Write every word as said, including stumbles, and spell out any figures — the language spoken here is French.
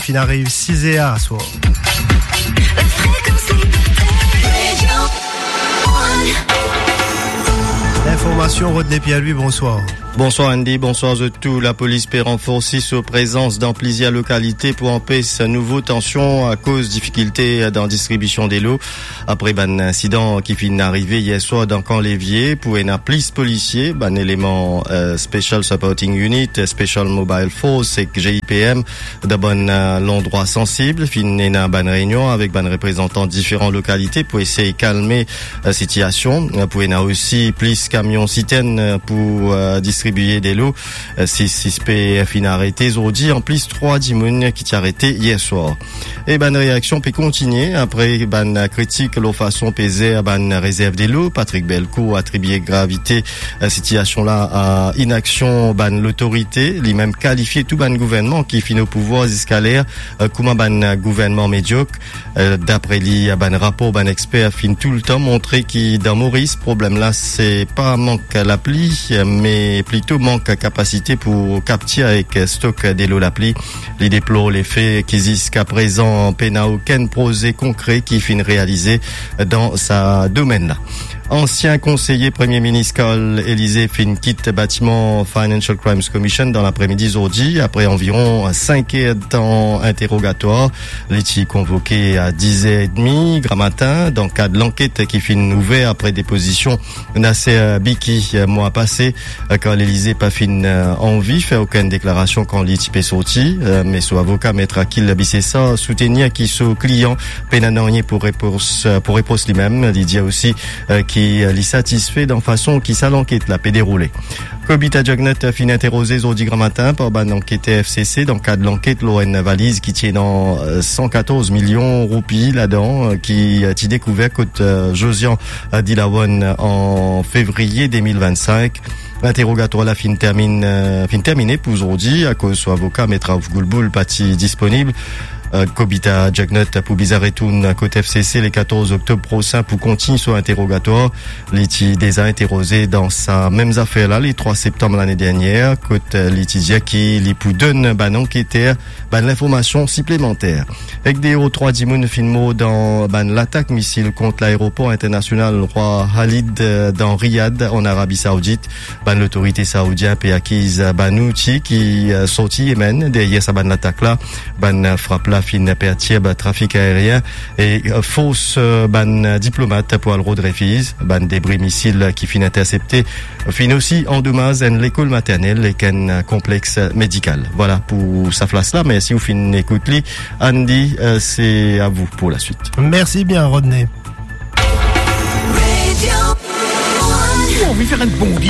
Fin arrive six et à soir. L'information retenez Pierre lui, bonsoir. Bonsoir Andy, bonsoir à tous. La police peut renforcer sa présence dans plusieurs localités pour empêcher sa nouvelle tension à cause de difficultés dans la distribution des lots. Après un incident qui finit d'arriver hier soir dans Camp Lévier pour un police policier, un élément euh, Special Supporting Unit, Special Mobile Force et G I P M dans euh, l'endroit sensible. Finit une bonne réunion avec un représentant de différentes localités pour essayer de calmer la situation. Pour y aussi plus camions citernes pour euh, distribuer des lots. six six P fin arrêté aujourd'hui, en plus trois dimoun qui t'y arrêté hier soir. Et ben réaction peut continuer après ben critique la façon pesée à ben réserve des lots. Patrick Belco attribué gravité la situation là à inaction ben l'autorité, lui-même qualifié tout ben gouvernement qui finit au pouvoir escalaire comme un ben gouvernement médiocre. D'après lui ben rapport ben expert fin tout le temps montrer qu'il dans Maurice problème là c'est pas manque l'appli mais plutôt manque de capacité pour capter avec stock des lots l'appli. Il déplore les faits qui jusqu'à présent peine à aucun projet concret qui finit réalisé dans sa domaine là. Ancien conseiller premier ministre Carl Élysée fin quitte bâtiment Financial Crimes Commission dans l'après-midi aujourd'hui après environ cinq heures temps interrogatoire. L'éti convoqué à dix heures trente grand matin dans le cadre de l'enquête qui fin ouverte après déposition Nasser Biki mois passé. Carl Élysée pas fin en vie fait aucune déclaration quand l'éti est sorti mais son avocat maître Akil Bissessa soutenir qui son client pénananier pour réponse pour réponse lui-même. Il dit aussi qui li satisfait dans façon qui ça l'enquête la peut dérouler. Kobita Jagnet fin interrogé aujourd'hui grand matin par ban enquêteur F C C dans le cadre de l'enquête l'O N valise qui tient dans cent quatorze millions roupies là-dedans qui a découvert côte Josian Dilawan en février deux mille vingt-cinq. L'interrogatoire la fin termine euh, fin terminé pour aujourd'hui à cause son avocat Maître Goulboul parti disponible. Euh, Kobita Jagnet pour Bizarretoun côté F C C les quatorze octobre prochain pour continuer son interrogatoire. L'éti déjà interrogé dans sa même affaire là les trois septembre l'année dernière côté litigia qui lui pour donne ban enquêteur ban l'information supplémentaire. Avec des héros trois dimoun finmo dans ban l'attaque missile contre l'aéroport international roi Khalid dans Riyad en Arabie Saoudite. Ban l'autorité saoudienne peut acquise ban outil qui euh, sorti Yémen derrière sa ban l'attaque là ban frappe là fin perturbe trafic aérien et euh, fausse euh, ban diplomate pour le road refuse ban débris missiles qui fin intercepté fin aussi endommage en l'école maternelle et un complexe médical. Voilà pour sa place là mais si vous fin écoute li Andy euh, c'est à vous pour la suite. Merci bien Rodney. On va faire un bon